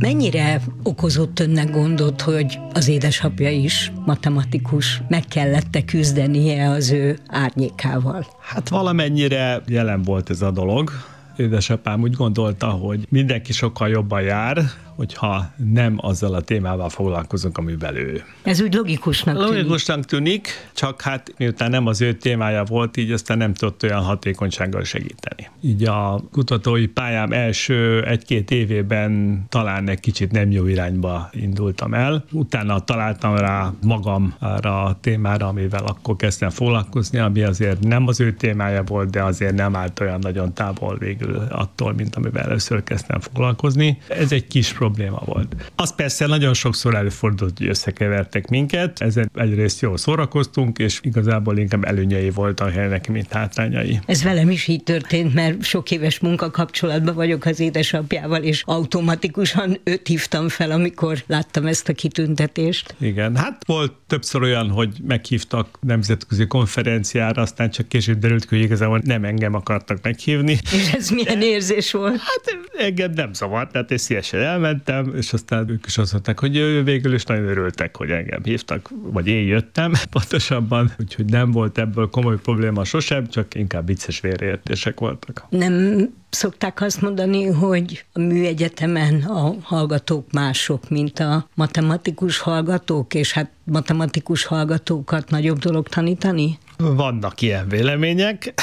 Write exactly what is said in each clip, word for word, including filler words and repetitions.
Mennyire okozott önnek gondot, hogy az édesapja is matematikus, meg kellett küzdenie az ő árnyékával? Hát valamennyire jelen volt ez a dolog. Édesapám úgy gondolta, hogy mindenki sokkal jobban jár, hogyha nem azzal a témával foglalkozunk, amivel ő. Ez úgy logikusnak tűnik. Logikusnak tűnik, csak hát miután nem az ő témája volt, így aztán nem tudott olyan hatékonysággal segíteni. Így a kutatói pályám első egy-két évében talán egy kicsit nem jó irányba indultam el. Utána találtam rá magam arra a témára, amivel akkor kezdtem foglalkozni, ami azért nem az ő témája volt, de azért nem állt olyan nagyon távol végül attól, mint amivel először kezdtem foglalkozni. Ez egy kis probléma volt. Az persze nagyon sokszor előfordult, hogy összekevertek minket, ezen egyrészt jól szórakoztunk, és igazából inkább előnyei voltak neki, mint hátrányai. Ez velem is így történt, mert sok éves munkakapcsolatban vagyok az édesapjával, és automatikusan őt hívtam fel, amikor láttam ezt a kitüntetést. Igen, hát volt többször olyan, hogy meghívtak nemzetközi konferenciára, aztán csak később derült, hogy igazából nem engem akartak meghívni. És ez milyen érzés volt? Hát engem nem zavart, tehát én szívesen elmentem, és aztán ők is azt mondták, hogy végül is nagyon örültek, hogy engem hívtak, vagy én jöttem pontosabban, úgyhogy nem volt ebből komoly probléma sosem, csak inkább vicces félreértések voltak. Nem szokták azt mondani, hogy a műegyetemen a hallgatók mások, mint a matematikus hallgatók, és hát matematikus hallgatókat nagyobb dolog tanítani? Vannak ilyen vélemények,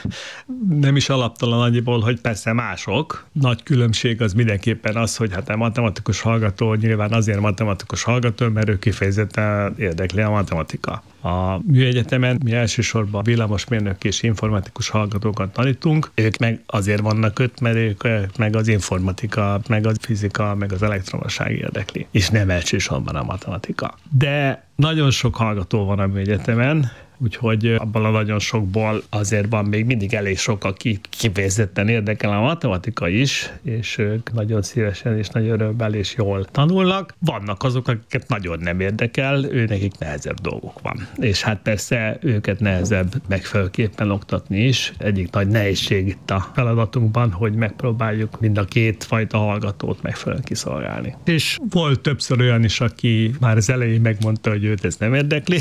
nem is alaptalan annyiból, hogy persze mások. Nagy különbség az mindenképpen az, hogy hát a matematikus hallgató nyilván azért matematikus hallgató, mert ő kifejezetten érdekli a matematika. A műegyetemen mi elsősorban villamosmérnök és informatikus hallgatókat tanítunk, ők meg azért vannak öt, mert ők meg az informatika, meg a fizika, meg az elektromosság érdekli, és nem elsősorban a matematika. De nagyon sok hallgató van a műegyetemen, úgyhogy abban a nagyon sokból azért van még mindig elég sok, aki kifejezetten érdekel a matematika is, és ők nagyon szívesen és nagy örömmel és jól tanulnak. Vannak azok, akiket nagyon nem érdekel, ő nekik nehezebb dolguk van. És hát persze őket nehezebb megfelelőképpen oktatni is. Egyik nagy nehézség itt a feladatunkban, hogy megpróbáljuk mind a két fajta hallgatót megfelelően kiszolgálni. És volt többször olyan is, aki már az elején megmondta, hogy őt ez nem érdekli,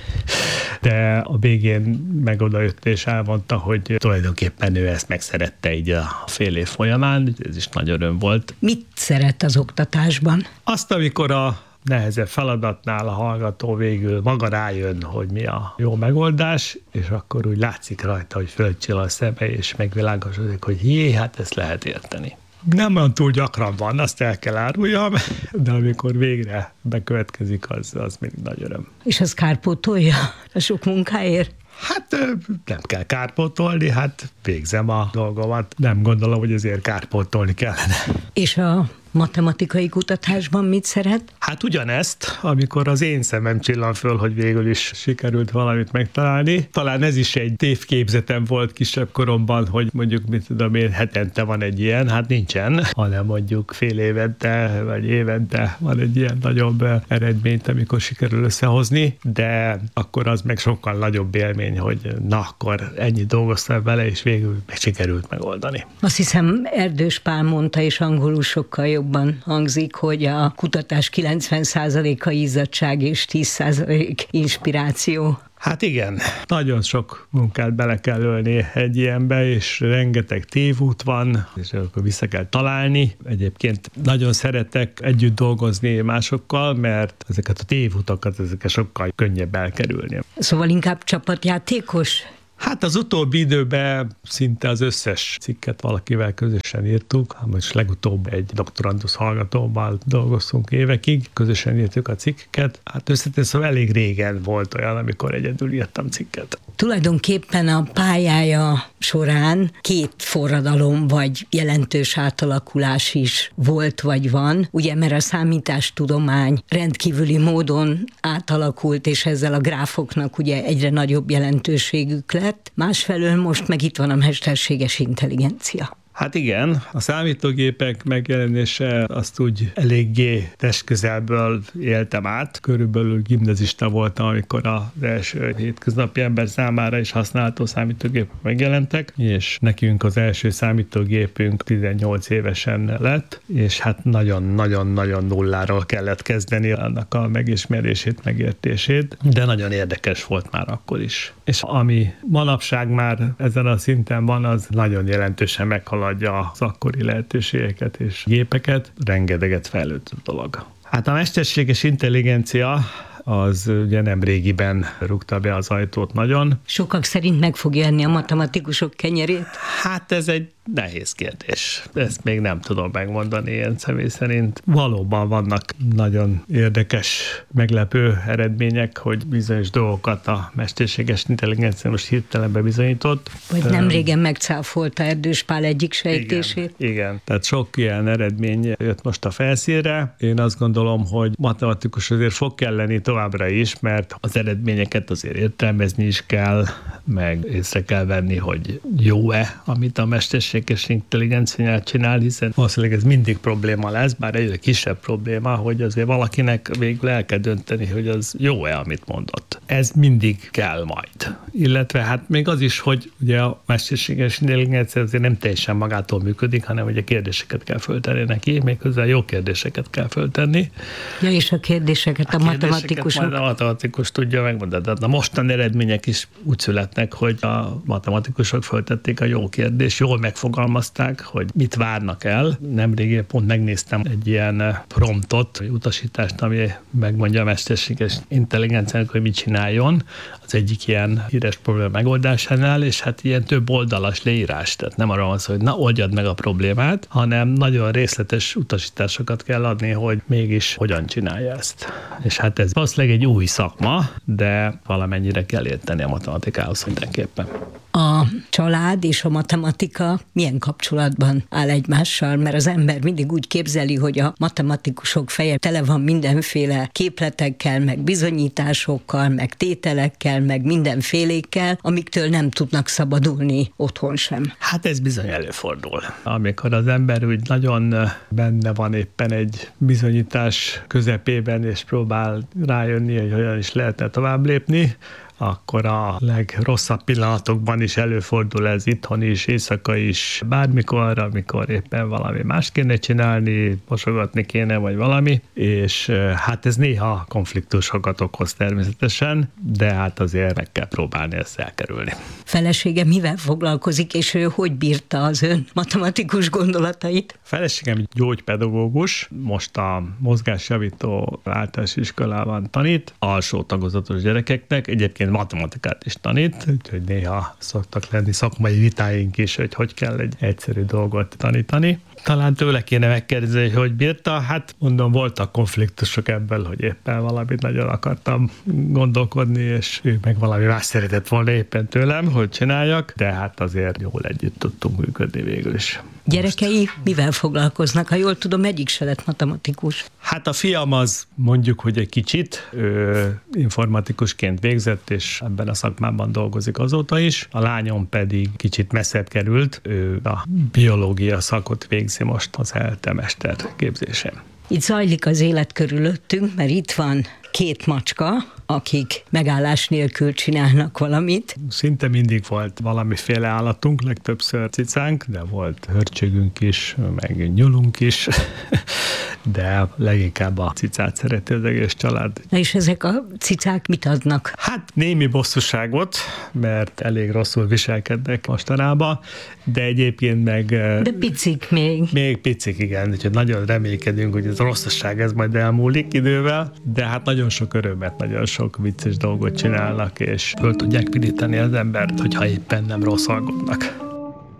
de a végén meg odajött és elmondta, hogy tulajdonképpen ő ezt megszerette így a fél év folyamán, ez is nagy öröm volt. Mit szeret az oktatásban? Azt, amikor a nehezebb feladatnál a hallgató végül maga rájön, hogy mi a jó megoldás, és akkor úgy látszik rajta, hogy fölcsill a szeme, és megvilágosodik, hogy jé, hát ezt lehet érteni. Nem olyan túl gyakran van, azt el kell áruljam, de amikor végre bekövetkezik, az, az mindig nagy öröm. És az kárpótolja a sok munkáért? Hát nem kell kárpótolni, hát végzem a dolgomat. Nem gondolom, hogy ezért kárpótolni kellene. És a matematikai kutatásban mit szeret? Hát ugyanezt, amikor az én szemem csillan föl, hogy végül is sikerült valamit megtalálni. Talán ez is egy tévképzetem volt kisebb koromban, hogy mondjuk, mit tudom én, hetente van egy ilyen, hát nincsen, hanem mondjuk fél évente, vagy évente van egy ilyen nagyobb eredményt, amikor sikerül összehozni, de akkor az meg sokkal nagyobb élmény, hogy na, akkor ennyit dolgoztam vele, és végül meg sikerült megoldani. Azt hiszem, Erdős Pál mondta, és angolul sokkal jobban hangzik, hogy a kutatás kilencven százaléka izzadság és tíz százalék inspiráció. Hát igen, nagyon sok munkát bele kell ölni egy ilyenbe, és rengeteg tévút van, és akkor vissza kell találni. Egyébként nagyon szeretek együtt dolgozni másokkal, mert ezeket a tévutakat, ezeket sokkal könnyebb elkerülni. Szóval inkább csapatjátékos? Hát az utóbbi időben szinte az összes cikket valakivel közösen írtuk. Most legutóbb egy doktorandusz hallgatóval dolgoztunk évekig, közösen írtuk a cikkeket. Hát összetett, szóval elég régen volt olyan, amikor egyedül írtam cikket. Tulajdonképpen a pályája során két forradalom vagy jelentős átalakulás is volt vagy van, ugye, mert a számítástudomány rendkívüli módon átalakult, és ezzel a gráfoknak ugye egyre nagyobb jelentőségük lett. Másfelől most meg itt van a mesterséges intelligencia. Hát igen, a számítógépek megjelenése azt úgy eléggé testközelből éltem át. Körülbelül gimnazista voltam, amikor az első hétköznapi ember számára is használható számítógépek megjelentek, és nekünk az első számítógépünk tizennyolc évesen lett, és hát nagyon-nagyon-nagyon nulláról kellett kezdeni annak a megismerését, megértését, de nagyon érdekes volt már akkor is. És ami manapság már ezen a szinten van, az nagyon jelentősen meghaladja az akkori lehetőségeket és gépeket, rengeteget fejlődött dolog. Hát a mesterséges intelligencia az ugye nem régiben rúgta be az ajtót nagyon. Sokak szerint meg fogja enni a matematikusok kenyerét? Hát ez egy nehéz kérdés. Ezt még nem tudom megmondani ilyen személy szerint. Valóban vannak nagyon érdekes, meglepő eredmények, hogy bizonyos dolgokat a mesterséges intelligencia most hirtelen bebizonyított. Vagy nem régen megcáfolta Erdős Pál egyik sejtését. Igen, igen. Tehát sok ilyen eredmény jött most a felszínre. Én azt gondolom, hogy matematikus azért fog kelleni továbbra is, mert az eredményeket azért értelmezni is kell, meg észre kell venni, hogy jó-e, amit a mesterséges intelligencia csinál, hiszen valószínűleg ez mindig probléma lesz, bár egyre kisebb probléma, hogy azért valakinek végül el kell dönteni, hogy az jó-e, amit mondott. Ez mindig kell majd. Illetve hát még az is, hogy ugye a mesterséges intelligencia azért nem teljesen magától működik, hanem ugye kérdéseket kell föltenni neki, méghozzá jó kérdéseket kell föltenni. Ja, és a kérdéseket a, a matematikusok. Majd a matematikus tudja megmondani. De a mostani eredmények is úgy születnek, hogy a matematikusok föltették a jó kérdést, jól megfogalmazták, hogy mit várnak el. Nemrég pont megnéztem egy ilyen promptot, vagy utasítást, ami megmondja a mesterséges intelligenciának, hogy mit csináljon. Az egyik ilyen híres probléma megoldásánál, és hát ilyen több oldalas leírás. Tehát nem arra van szó, hogy na, oldjad meg a problémát, hanem nagyon részletes utasításokat kell adni, hogy mégis hogyan csinálja ezt. És hát ez valószínűleg egy új szakma, de valamennyire kell érteni a matematikához mindenképpen. A család és a matematika milyen kapcsolatban áll egymással? Mert az ember mindig úgy képzeli, hogy a matematikusok feje tele van mindenféle képletekkel, meg bizonyításokkal, meg tételekkel, meg mindenfélékkel, amiktől nem tudnak szabadulni otthon sem. Hát ez bizony előfordul. Amikor az ember úgy nagyon benne van éppen egy bizonyítás közepében, és próbál rájönni, hogy hogyan is lehetne tovább lépni, akkor a legrosszabb pillanatokban is előfordul ez itthon is, éjszaka is, bármikor, amikor éppen valami más kéne csinálni, mosogatni kéne, vagy valami, és hát ez néha konfliktusokat okoz természetesen, de hát azért meg kell próbálni ezt elkerülni. Felesége mivel foglalkozik, és ő hogy bírta az ön matematikus gondolatait? Feleségem gyógypedagógus, most a mozgásjavító általános iskolában tanít, alsó tagozatos gyerekeknek, egyébként matematikát is tanít, úgyhogy néha szoktak lenni szakmai vitáink is, hogy hogy kell egy egyszerű dolgot tanítani. Talán tőle kéne megkérdezni, hogy hogy bírta. Hát mondom, voltak konfliktusok ebből, hogy éppen valamit nagyon akartam gondolkodni, és ő meg valami más szeretett volna éppen tőlem, hogy csináljak, de hát azért jól együtt tudtunk működni végül is. Gyerekei most mivel foglalkoznak? Ha jól tudom, egyik se lett matematikus. Hát a fiam az mondjuk, hogy egy kicsit ő informatikusként végzett, és ebben a szakmában dolgozik azóta is. A lányom pedig kicsit messzebb került, ő a biológia szakot végzi most az é el té mester képzésén. Itt zajlik az élet körülöttünk, mert itt van két macska, akik megállás nélkül csinálnak valamit. Szinte mindig volt valamiféle állatunk, legtöbbször cicánk, de volt hörcsögünk is, meg nyulunk is, de leginkább a cicát szereti az egész család. Na és ezek a cicák mit adnak? Hát némi bosszúságot, mert elég rosszul viselkednek mostanában, de egyébként meg... De picik még. Még picik, igen, úgyhogy nagyon reménykedünk, hogy ez a rosszasság ez majd elmúlik idővel, de hát nagyon sok örömet, nagyon sok vicces dolgot csinálnak, és föl tudják pirítani az embert, hogyha éppen nem rosszalgodnak.